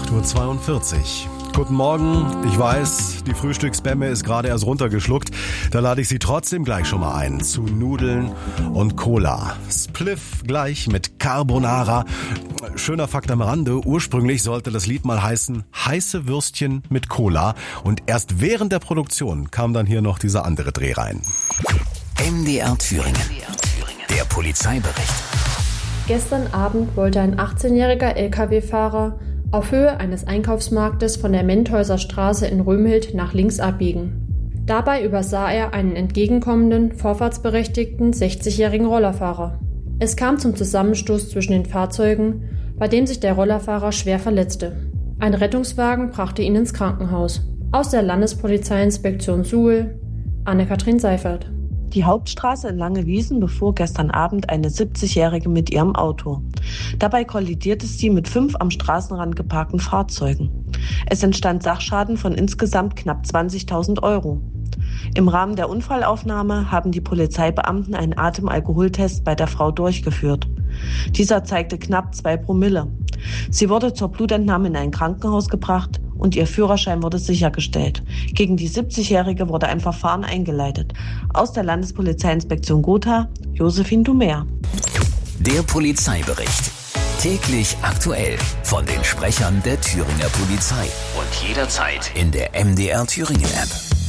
8:42 Uhr. Guten Morgen. Ich weiß, die Frühstücksspamme ist gerade erst runtergeschluckt. Da lade ich Sie trotzdem gleich schon mal ein zu Nudeln und Cola. Spliff gleich mit Carbonara. Schöner Fakt am Rande. Ursprünglich sollte das Lied mal heißen Heiße Würstchen mit Cola. Und erst während der Produktion kam dann hier noch dieser andere Dreh rein. MDR Thüringen. Der Polizeibericht. Gestern Abend wollte ein 18-jähriger Lkw-Fahrer auf Höhe eines Einkaufsmarktes von der Menthäuser Straße in Römhild nach links abbiegen. Dabei übersah er einen entgegenkommenden, vorfahrtsberechtigten 60-jährigen Rollerfahrer. Es kam zum Zusammenstoß zwischen den Fahrzeugen, bei dem sich der Rollerfahrer schwer verletzte. Ein Rettungswagen brachte ihn ins Krankenhaus. Aus der Landespolizeiinspektion Suhl, Anne-Kathrin Seifert. Die Hauptstraße in Langewiesen befuhr gestern Abend eine 70-Jährige mit ihrem Auto. Dabei kollidierte sie mit 5 am Straßenrand geparkten Fahrzeugen. Es entstand Sachschaden von insgesamt knapp 20.000 Euro. Im Rahmen der Unfallaufnahme haben die Polizeibeamten einen Atemalkoholtest bei der Frau durchgeführt. Dieser zeigte knapp 2 Promille. Sie wurde zur Blutentnahme in ein Krankenhaus gebracht und ihr Führerschein wurde sichergestellt. Gegen die 70-Jährige wurde ein Verfahren eingeleitet. Aus der Landespolizeiinspektion Gotha, Josephine Dumer. Der Polizeibericht. Täglich aktuell von den Sprechern der Thüringer Polizei. Und jederzeit in der MDR Thüringen App.